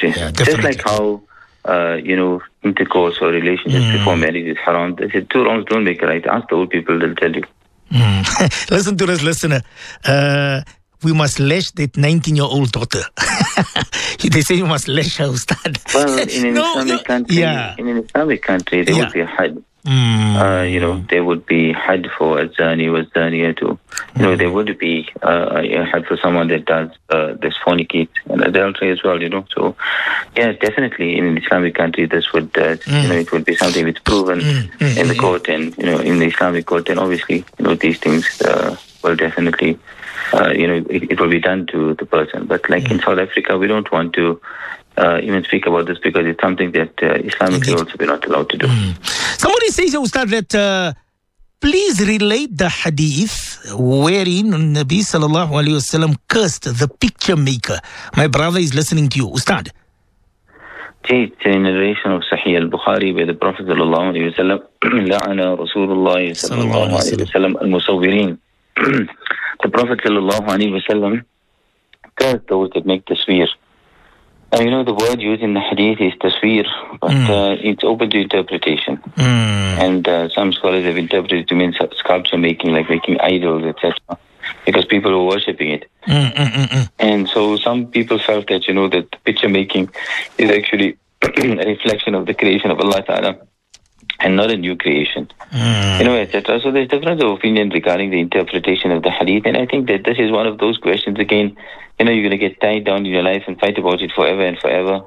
country. Yeah, just like how, intercourse or relationships before marriage is haram. They said 2 wrongs don't make a right. Ask the old people, they'll tell you. Listen to this, listener. We must lash that 19-year-old daughter. They say you must lash her, Ustad. Well, in an Islamic country, there would be a had. There would be had for a zani was zaniya too. There would be a had for someone that does this fornicate and adultery as well. So yeah, definitely in an Islamic country, this would it would be something that's proven in the court and in the Islamic court, and obviously these things will definitely it will be done to the person. But like in South Africa, we don't want to even speak about this because it's something that Islamically also we're not allowed to do. Somebody says, Ustad, that please relate the hadith wherein Nabi sallallahu alayhi wasallam cursed the picture maker. My brother is listening to you, Ustad. It's a narration of Sahih al-Bukhari where the Prophet sallallahu alayhi wasallam la'ana Rasulullah sallallahu alayhi wasallam al-musawwirin. The Prophet sallallahu alayhi wasallam cursed those that make tasweer. The word used in the hadith is tasweer, but it's open to interpretation. And some scholars have interpreted it to mean sculpture making, like making idols, etc., because people were worshipping it. And so some people felt that, that picture making is actually a reflection of the creation of Allah Ta'ala and not a new creation, etc. So there's difference of opinion regarding the interpretation of the hadith, and I think that this is one of those questions, again, you're going to get tied down in your life and fight about it forever and forever.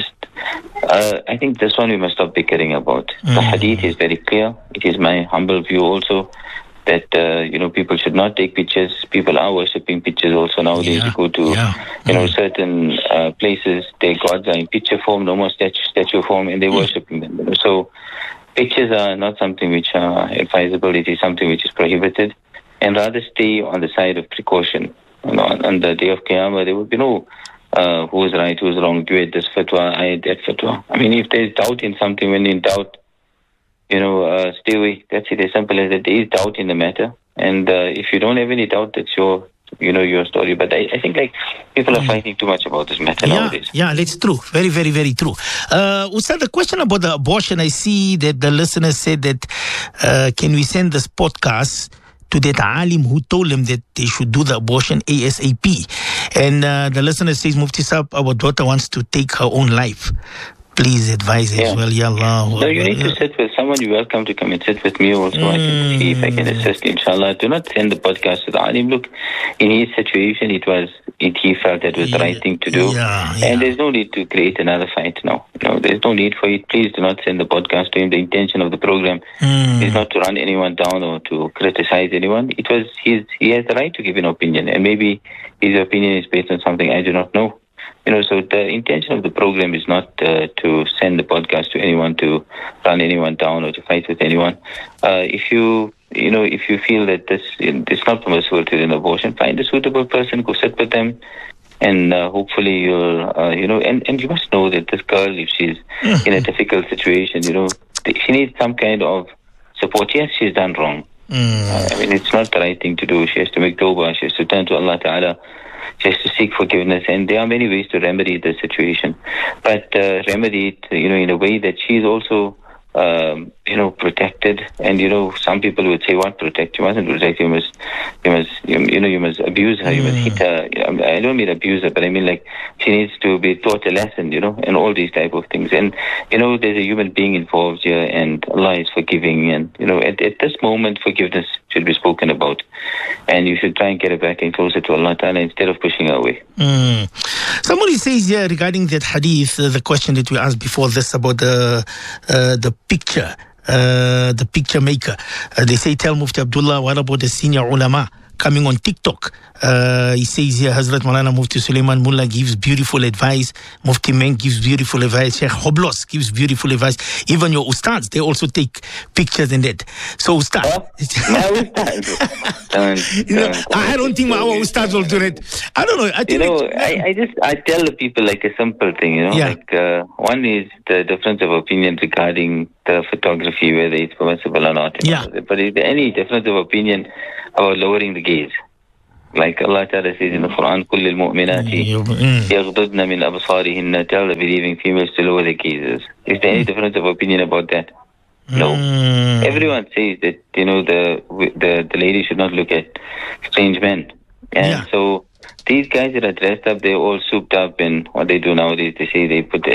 I think this one we must stop bickering about. The hadith is very clear. It is my humble view also that, people should not take pictures. People are worshipping pictures also nowadays. You go to, certain places, their gods are in picture form, no more statue form, and they're worshipping them. So pictures are not something which are advisable. It is something which is prohibited, and rather stay on the side of precaution. On the day of Qiyamah, there will be no who's right, who's wrong, you had this fatwa, I had that fatwa. I mean, if there's doubt in something, when in doubt, stay away. That's it, as simple as that. There is doubt in the matter, and if you don't have any doubt, that's your story. But I think people are fighting too much about this matter nowadays. Yeah, that's true. Very, very, very true. Ustad, the question about the abortion, I see that the listener said that can we send this podcast to that alim who told them that they should do the abortion ASAP. And the listener says, Mufti Saab, our daughter wants to take her own life. Please advise as well, Ya Allah. So you need to sit with someone. You're welcome to come and sit with me also. I can see if I can assist, inshallah. Do not send the podcast to the alim. Look, in his situation, he felt that was the right thing to do. And there's no need to create another fight now. There's no need for it. Please do not send the podcast to him. The intention of the program is not to run anyone down or to criticize anyone. He has the right to give an opinion, and maybe his opinion is based on something I do not know. So the intention of the program is not to send the podcast to anyone, to run anyone down or to fight with anyone. If you feel that this is not permissible to do an abortion, find a suitable person, go sit with them, and hopefully you'll, and you must know that this girl, if she's in a difficult situation, she needs some kind of support. Yes, she's done wrong. It's not the right thing to do. She has to make tawbah. She has to turn to Allah Ta'ala. She has to seek forgiveness, and there are many ways to remedy the situation. But remedy it, in a way that she is also, protected. And some people would say, "What protect? You mustn't protect. You must abuse her. You must hit her." I don't mean abuse her, but I mean she needs to be taught a lesson, and all these type of things. And there's a human being involved here, and Allah is forgiving. And at this moment, forgiveness should be spoken about, and you should try and get her back and closer to Allah Ta'ala instead of pushing her away. Somebody says here regarding that hadith, the question that we asked before this about the picture. The picture maker. They say, tell Mufti Abdullah, what about the senior ulama coming on TikTok? He says here, Hazrat Maulana Mufti Sulaiman Mullah gives beautiful advice. Mufti Menk gives beautiful advice. Sheikh Hoblos gives beautiful advice. Even your ustads, they also take pictures and that. So ustad. I don't think our ustads will do it. I don't know. I tell the people a simple thing, one is the difference of opinion regarding the photography, whether it's permissible or not. But is there any difference of opinion about lowering the gaze? Like Allah Ta'ala says in the Quran, كل المؤمنات يغضضن من أبصارهن, tell the believing females to lower their gazes. Is there any difference of opinion about that? No. Everyone says that, the lady should not look at strange men. And so these guys that are dressed up, they're all souped up, and what they do nowadays, they say they put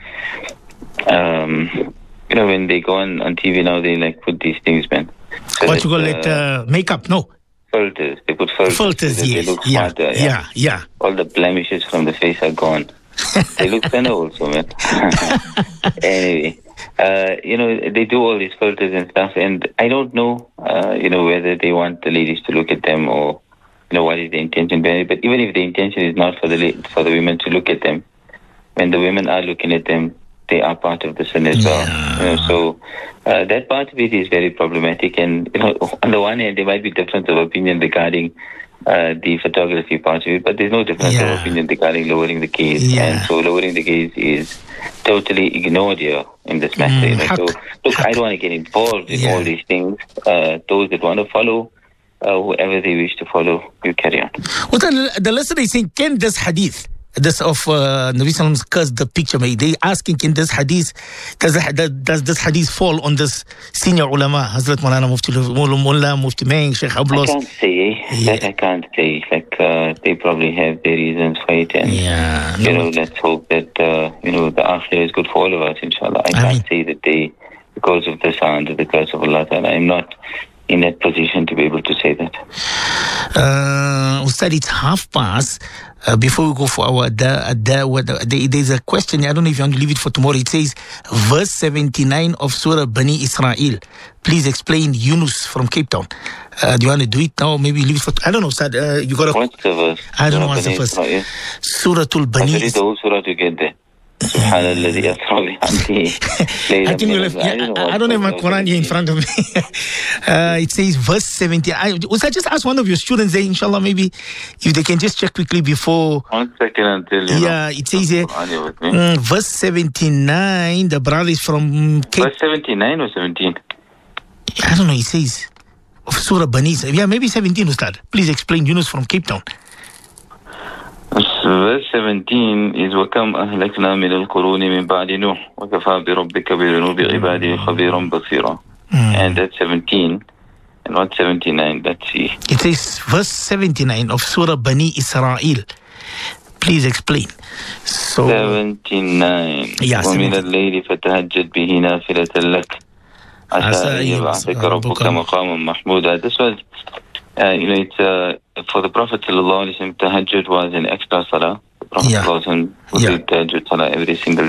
when they go on TV now, they like put these things, man. So what you call it? Makeup? No. Filters. They put filters. Filters, yes. They look smarter. Yeah. All the blemishes from the face are gone. They look thinner also, man. Anyway, they do all these filters and stuff, and I don't know, whether they want the ladies to look at them or, what is the intention behind it. But even if the intention is not for the women to look at them, when the women are looking at them, they are part of the sin as well. So that part of it is very problematic. And on the one hand, there might be difference of opinion regarding the photography part of it, but there's no difference of opinion regarding lowering the gaze. And so lowering the gaze is totally ignored here in this matter. So look, I don't want to get involved in all these things. Those that want to follow, whoever they wish to follow, you carry on. Well, the listener is saying, can this hadith, this of Nabi Sallam's curse, the picture made, they asking, in this hadith, does this hadith fall on this senior ulama, Hazrat Maulana Mullah Mufti Meng, Sheikh Ablos? I can't say. Like, they probably have their reasons for it, and let's hope that the akhirah is good for all of us, inshallah. I can't say that they, because of this, are under the curse of Allah Ta'ala. I'm not in that position to be able to say that. Ustad, it's past. Before we go for our there's a question. I don't know if you want to leave it for tomorrow. It says, verse 79 of Surah Bani Israel. Please explain. Yunus from Cape Town. Do you want to do it now? Maybe leave it for... I don't know, Ustad. You got What's the verse? I don't know what's the verse. Suratul Bani... I read the whole surah to get there. I don't have my Quran here in front of me. It says verse 70. I just ask one of your students there, inshallah, maybe if they can just check quickly before. 1 second until it says here, verse 79. The brother is from Cape. Verse 79 or 17? I don't know. It says of Surah Bani. Maybe 17, Ustad. Please explain. Yunus from Cape Town. Verse 17 is وَكَمْ أَهْلَكْنَا مِنَ الْقُرُونِ مِنْ بَعْدِ نُوحٍ وَكَفَى بِرَبِّكَ بِذُنُوبِ عِبَادِهِ خَبِيرًا بَصِيرًا. And that's 17. And what's 79? Let's see. It says verse 79 of Surah Bani Israel. Please explain. So 79. وَمِنَ اللَّيْلِ فَتَهَجَّدْ بِهِ نَافِلَةً لَكَ عَسَىٰ أَن يَبْعَثَكَ رَبُّكَ مَقَامًا مَحْمُودًا. This was it's for the Prophet ﷺ, tahajjud was an extra salah. The Prophet ﷺ would do tahajjud salah every single